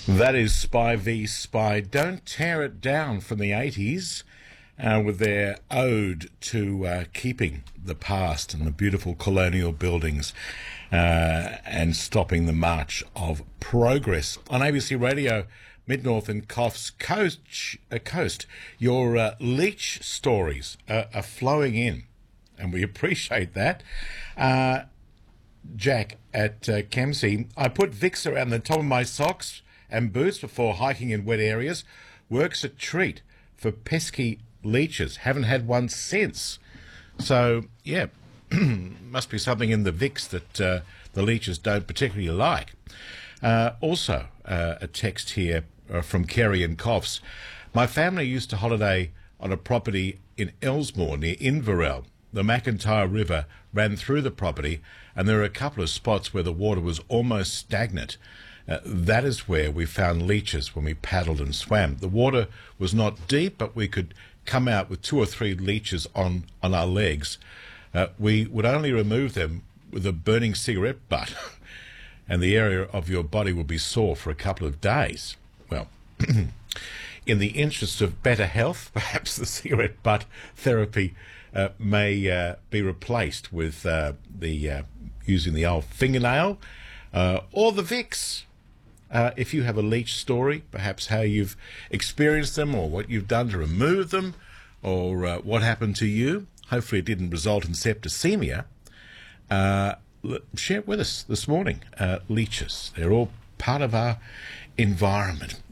That is Spy v Spy. Don't Tear It Down from the 80s with their ode to keeping the past and the beautiful colonial buildings and stopping the march of progress. On ABC Radio, Mid-North and Coffs Coast, your leech stories are flowing in, and we appreciate that. Jack at Kempsey, I put Vicks around the top of my socks and boots before hiking in wet areas. Works a treat for pesky leeches. Haven't had one since. So, yeah, must be something in the Vicks that the leeches don't particularly like. Also, a text here from Kerry and Coffs. My family used to holiday on a property in Elsmore near Inverell. The McIntyre River ran through the property, and there are a couple of spots where the water was almost stagnant. That is where we found leeches when we paddled and swam. The water was not deep, but we could come out with 2 or 3 leeches on our legs. We would only remove them with a burning cigarette butt, and the area of your body would be sore for a couple of days. Well, in the interest of better health, perhaps the cigarette butt therapy may be replaced with using the old fingernail or the Vicks. If you have a leech story, perhaps how you've experienced them or what you've done to remove them or what happened to you. Hopefully it didn't result in septicemia. Share it with us this morning. Leeches, they're all part of our environment.